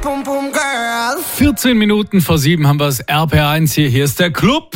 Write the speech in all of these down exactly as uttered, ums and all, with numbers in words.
vierzehn Minuten vor sieben haben wir es, R P eins hier. Hier ist der Club.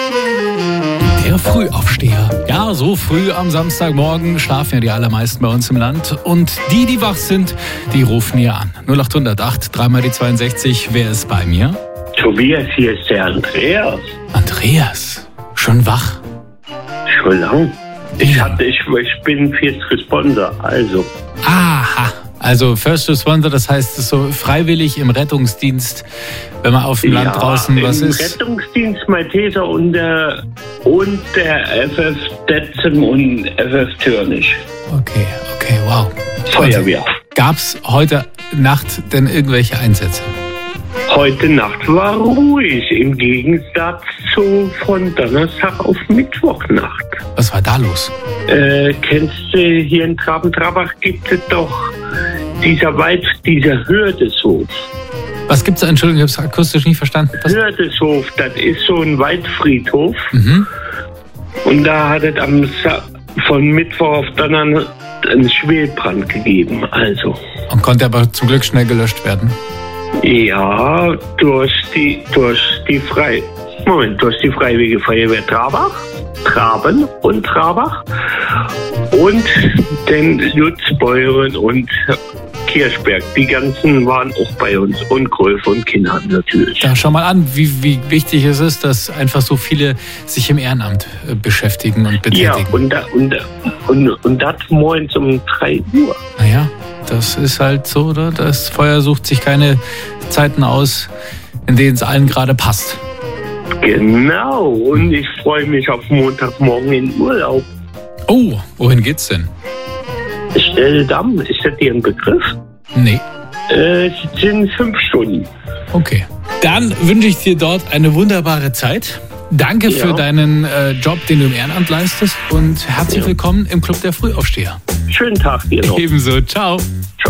Der Frühaufsteher. Ja, so früh am Samstagmorgen schlafen ja die allermeisten bei uns im Land. Und die, die wach sind, die rufen hier an. null acht null null acht, dreimal die zweiundsechzig. Wer ist bei mir? Tobias, hier ist der Andreas. Andreas, schon wach? Schon lang. Ich, hatte, ich, ich bin First Responder, also. Aha. Also First Responder, das heißt so freiwillig im Rettungsdienst, wenn man auf dem ja, Land draußen was im ist. Rettungsdienst Malteser und der, und der F F Detzen und F F Türnisch. Okay, okay, wow. Feuerwehr. Gab es heute Nacht denn irgendwelche Einsätze? Heute Nacht war ruhig, im Gegensatz zu von Donnerstag auf Mittwochnacht. Was war da los? Äh, kennst du, hier in Traben-Trabach gibt es doch dieser Wald, dieser Hürdeshof. Was gibt's da? Entschuldigung, ich habe es akustisch nicht verstanden. Was? Hürdeshof, das ist so ein Waldfriedhof. Mhm. Und da hat es am Sa- von Mittwoch auf Donnerstag einen Schwelbrand gegeben, also. Und konnte aber zum Glück schnell gelöscht werden. Ja, durch die, durch die Frei, Moment, durch die Freiwillige Feuerwehr Trabach, Traben und Trabach und den Lutzbeuren und Kirchberg. Die ganzen waren auch bei uns und Gröfe und Kinder natürlich. Da schau mal an, wie, wie wichtig es ist, dass einfach so viele sich im Ehrenamt äh, beschäftigen und betätigen. Ja, und, da, und, und, und das morgens um drei Uhr. Naja, das ist halt so, oder? Das Feuer sucht sich keine Zeiten aus, in denen es allen gerade passt. Genau, und ich freue mich auf Montagmorgen in Urlaub. Oh, wohin geht's denn? Stelldamm, ist das dir ein Begriff? Nee. Äh, es sind fünf Stunden. Okay. Dann wünsche ich dir dort eine wunderbare Zeit. Danke Ja. für deinen äh, Job, den du im Ehrenamt leistest. Und herzlich Ja. willkommen im Club der Frühaufsteher. Schönen Tag dir noch. Ebenso. Ciao. Ciao.